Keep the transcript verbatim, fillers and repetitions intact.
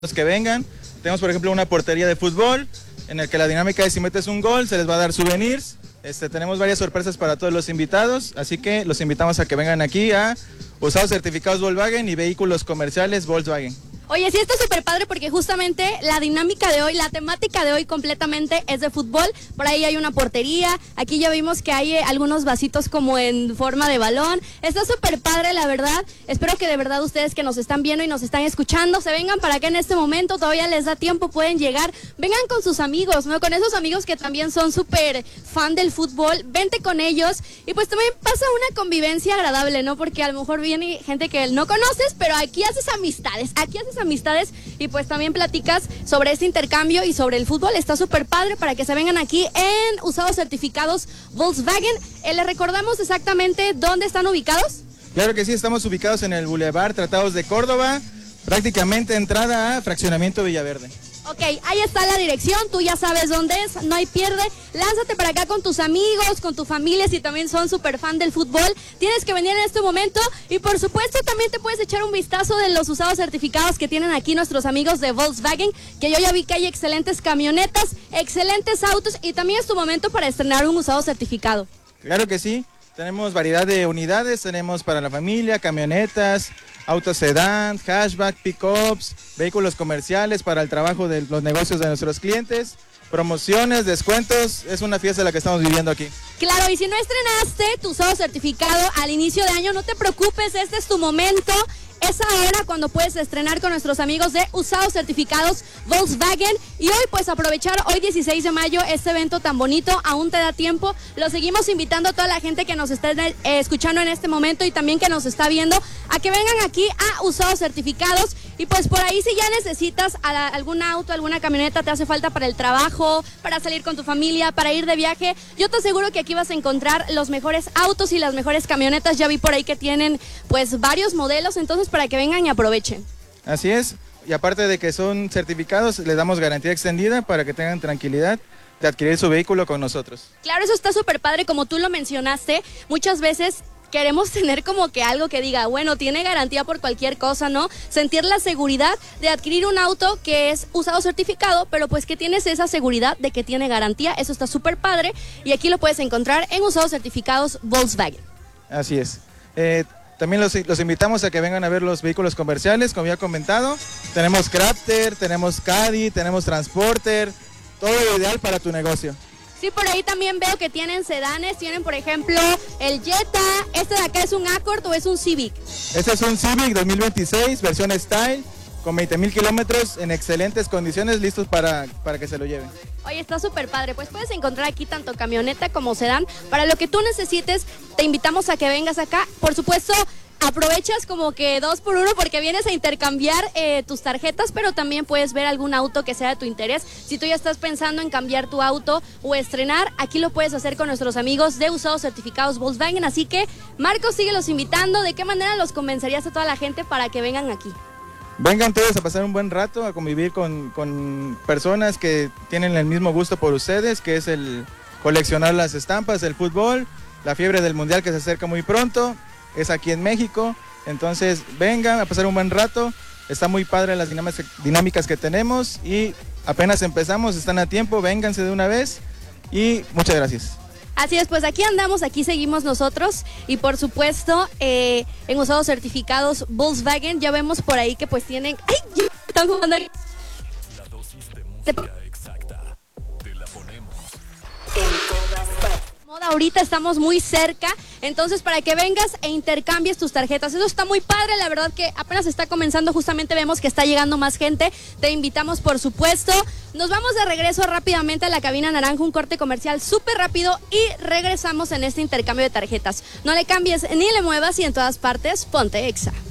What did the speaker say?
que vengan. Tenemos por ejemplo una portería de fútbol en el que la dinámica es si metes un gol se les va a dar souvenirs. Este, tenemos varias sorpresas para todos los invitados, así que los invitamos a que vengan aquí a usados certificados Volkswagen y vehículos comerciales Volkswagen. Oye, sí, está súper padre porque justamente la dinámica de hoy, la temática de hoy completamente es de fútbol. Por ahí hay una portería, aquí ya vimos que hay eh, algunos vasitos como en forma de balón. Está súper padre, la verdad. Espero que de verdad ustedes que nos están viendo y nos están escuchando se vengan para acá en este momento, todavía les da tiempo, pueden llegar. Vengan con sus amigos, ¿no? Con esos amigos que también son súper fan del fútbol, vente con ellos y pues también pasa una convivencia agradable, ¿no? Porque a lo mejor viene gente que no conoces, pero aquí haces amistades, aquí haces amistades y pues también platicas sobre este intercambio y sobre el fútbol. Está súper padre para que se vengan aquí en usados certificados Volkswagen. Eh, ¿Les recordamos exactamente dónde están ubicados? Claro que sí, estamos ubicados en el Boulevard Tratados de Córdoba, prácticamente entrada a Fraccionamiento Villaverde. Ok, ahí está la dirección, tú ya sabes dónde es, no hay pierde. Lánzate para acá con tus amigos, con tu familia, si también son súper fan del fútbol. Tienes que venir en este momento y por supuesto también te puedes echar un vistazo de los usados certificados que tienen aquí nuestros amigos de Volkswagen, que yo ya vi que hay excelentes camionetas, excelentes autos y también es tu momento para estrenar un usado certificado. Claro que sí, tenemos variedad de unidades, tenemos para la familia, camionetas, autos sedán, hatchback, pick-ups, vehículos comerciales para el trabajo de los negocios de nuestros clientes, promociones, descuentos, es una fiesta la que estamos viviendo aquí. Claro, y si no estrenaste tu usado certificado al inicio de año, no te preocupes, este es tu momento. Es ahora cuando puedes estrenar con nuestros amigos de usados certificados Volkswagen. Y hoy pues aprovechar hoy dieciséis de mayo este evento tan bonito, aún te da tiempo. Lo seguimos invitando a toda la gente que nos está eh, escuchando en este momento y también que nos está viendo a que vengan aquí a usados certificados. Y pues por ahí si ya necesitas a la, algún auto, alguna camioneta, te hace falta para el trabajo, para salir con tu familia, para ir de viaje, yo te aseguro que aquí vas a encontrar los mejores autos y las mejores camionetas. Ya vi por ahí que tienen pues varios modelos, entonces para que vengan y aprovechen. Así es, y aparte de que son certificados, les damos garantía extendida para que tengan tranquilidad de adquirir su vehículo con nosotros. Claro, eso está súper padre, como tú lo mencionaste, muchas veces queremos tener como que algo que diga, bueno, tiene garantía por cualquier cosa, ¿no? Sentir la seguridad de adquirir un auto que es usado certificado, pero pues que tienes esa seguridad de que tiene garantía, eso está súper padre, y aquí lo puedes encontrar en usados certificados Volkswagen. Así es. Eh, También los, los invitamos a que vengan a ver los vehículos comerciales, como ya he comentado. Tenemos Crafter, tenemos Caddy, tenemos Transporter, todo lo ideal para tu negocio. Sí, por ahí también veo que tienen sedanes, tienen por ejemplo el Jetta, este de acá es un Accord o es un Civic. Este es un Civic dos mil veintiséis, versión Style, con veinte mil kilómetros en excelentes condiciones, listos para, para que se lo lleven. Oye, está súper padre, pues puedes encontrar aquí tanto camioneta como sedán. Para lo que tú necesites, te invitamos a que vengas acá. Por supuesto, aprovechas como que dos por uno porque vienes a intercambiar eh, tus tarjetas, pero también puedes ver algún auto que sea de tu interés. Si tú ya estás pensando en cambiar tu auto o estrenar, aquí lo puedes hacer con nuestros amigos de usados certificados Volkswagen. Así que, Marcos, síguelos invitando. ¿De qué manera los convencerías a toda la gente para que vengan aquí? Vengan todos a pasar un buen rato, a convivir con, con personas que tienen el mismo gusto por ustedes, que es el coleccionar las estampas, el fútbol, la fiebre del mundial que se acerca muy pronto, es aquí en México. Entonces vengan a pasar un buen rato, está muy padre las dinámicas, dinámicas que tenemos y apenas empezamos, están a tiempo, vénganse de una vez y muchas gracias. Así es, pues aquí andamos, aquí seguimos nosotros y por supuesto eh, en usados certificados Volkswagen ya vemos por ahí que pues tienen... ¡Ay! Están jugando ahí. La dosis de música exacta te la ponemos en todas partes. Ahorita estamos muy cerca, entonces para que vengas e intercambies tus tarjetas, eso está muy padre, la verdad que apenas está comenzando, justamente vemos que está llegando más gente, te invitamos por supuesto. Nos vamos de regreso rápidamente a la cabina naranja, un corte comercial súper rápido y regresamos en este intercambio de tarjetas. No le cambies ni le muevas y en todas partes ponte Exa.